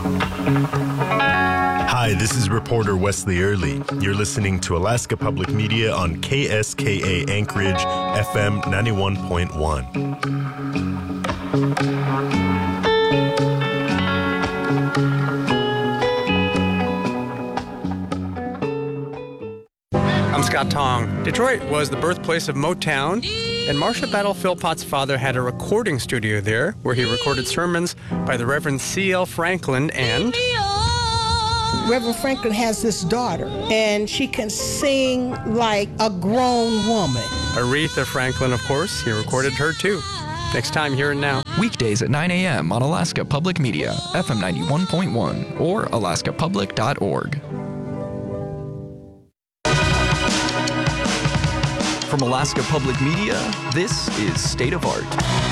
Hi, this is reporter Wesley Early. You're listening to Alaska Public Media on KSKA Anchorage, FM 91.1. I'm Scott Tong. Detroit was the birthplace of Motown, and Marsha Battle Philpott's father had a recording studio there where he recorded sermons by the Reverend C.L. Franklin and... Reverend Franklin has this daughter, and she can sing like a grown woman. Aretha Franklin, of course. He recorded her, too. Next time, Here and Now. Weekdays at 9 a.m. on Alaska Public Media, FM 91.1, or alaskapublic.org. From Alaska Public Media, this is State of Art.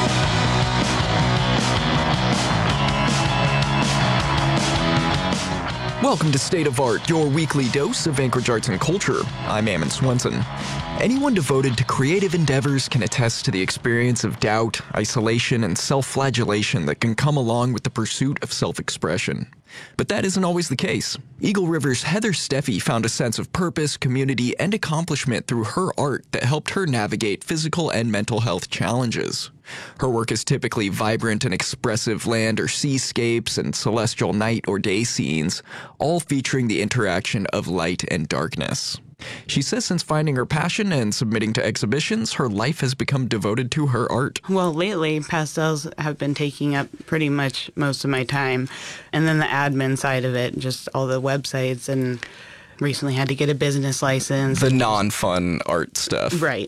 Welcome to State of Art, your weekly dose of Anchorage arts and culture. I'm Ammon Swenson. Anyone devoted to creative endeavors can attest to the experience of doubt, isolation, and self-flagellation that can come along with the pursuit of self-expression. But that isn't always the case. Eagle River's Heather Steffi found a sense of purpose, community, and accomplishment through her art that helped her navigate physical and mental health challenges. Her work is typically vibrant and expressive land or seascapes and celestial night or day scenes, all featuring the interaction of light and darkness. She says since finding her passion and submitting to exhibitions, her life has become devoted to her art. Well, lately, pastels have been taking up pretty much most of my time. And then the admin side of it, just all the websites, and recently had to get a business license. The non-fun art stuff. Right.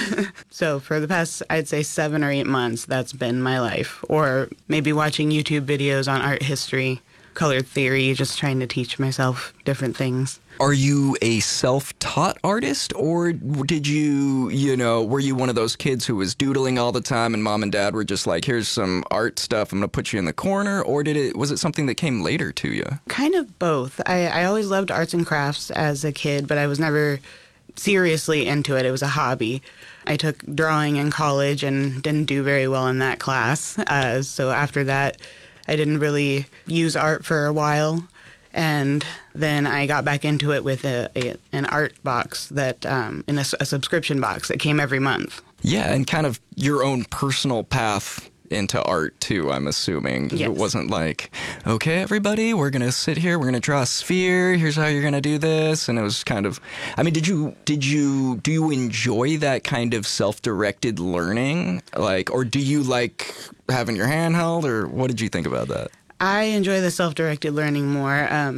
So for the past, I'd say 7 or 8 months, that's been my life. Or maybe watching YouTube videos on art history, color theory, just trying to teach myself different things. Are you a self-taught artist, or did you, were you one of those kids who was doodling all the time and mom and dad were just like, here's some art stuff, I'm going to put you in the corner, or was it something that came later to you? Kind of both. I always loved arts and crafts as a kid, but I was never seriously into it. It was a hobby. I took drawing in college and didn't do very well in that class. So after that, I didn't really use art for a while. And then I got back into it with an art box that, in a subscription box that came every month. Yeah, and kind of your own personal path into art, too, I'm assuming. Yes. It wasn't like, okay, everybody, we're going to sit here, we're going to draw a sphere, here's how you're going to do this. And it was kind of, I mean, do you enjoy that kind of self-directed learning? Or do you like having your hand held, or what did you think about that? I enjoy the self-directed learning more.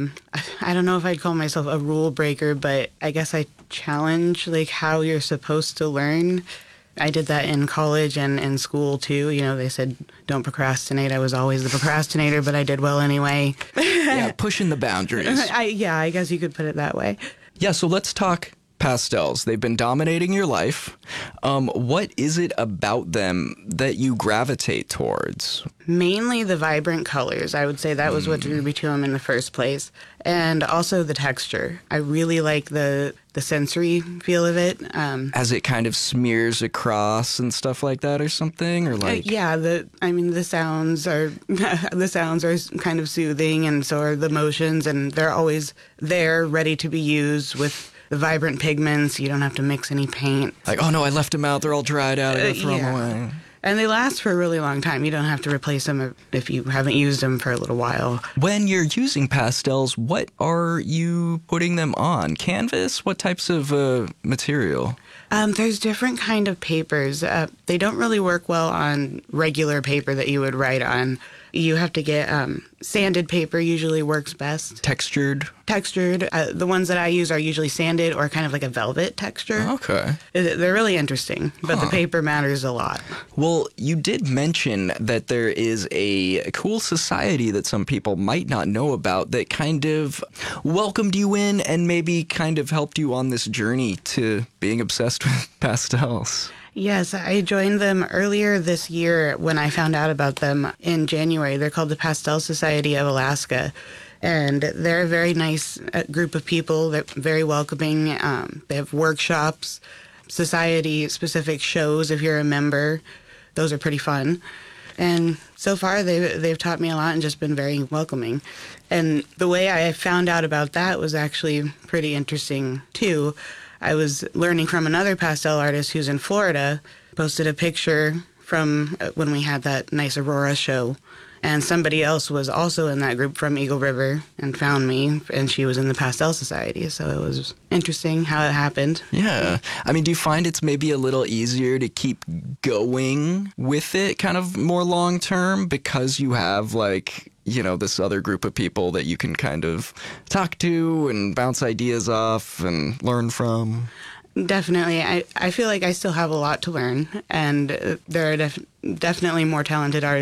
I don't know if I'd call myself a rule breaker, but I guess I challenge how you're supposed to learn. I did that in college and in school too. They said don't procrastinate. I was always the procrastinator, but I did well anyway. Yeah, pushing the boundaries. I guess you could put it that way. Yeah, so let's talk pastels. They've been dominating your life. What is it about them that you gravitate towards? Mainly the vibrant colors. I would say that was what drew me to them in the first place. And also the texture. I really like the sensory feel of it. As it kind of smears across and stuff like that or something? Or the sounds are kind of soothing, and so are the motions, and they're always there, ready to be used with the vibrant pigments. You don't have to mix any paint. Oh no, I left them out. They're all dried out. I gotta throw them away. And they last for a really long time. You don't have to replace them if you haven't used them for a little while. When you're using pastels, what are you putting them on? Canvas? What types of material? There's different kind of papers. They don't really work well on regular paper that you would write on. You have to get sanded paper usually works best. Textured? Textured. The ones that I use are usually sanded or kind of like a velvet texture. Okay. They're really interesting, but the paper matters a lot. Well, you did mention that there is a cool society that some people might not know about that kind of welcomed you in and maybe kind of helped you on this journey to being obsessed with pastels. Yes, I joined them earlier this year when I found out about them in January. They're called the Pastel Society of Alaska, and they're a very nice group of people. They're very welcoming. They have workshops, society-specific shows if you're a member. Those are pretty fun. And so far, they've taught me a lot and just been very welcoming. And the way I found out about that was actually pretty interesting, too. I was learning from another pastel artist who's in Florida, posted a picture from when we had that nice Aurora show. And somebody else was also in that group from Eagle River and found me, and she was in the Pastel Society. So it was interesting how it happened. Yeah. I mean, do you find it's maybe a little easier to keep going with it kind of more long term because you have like, you know, this other group of people that you can kind of talk to and bounce ideas off and learn from? Definitely. I feel like I still have a lot to learn, and there are definitely more talented artists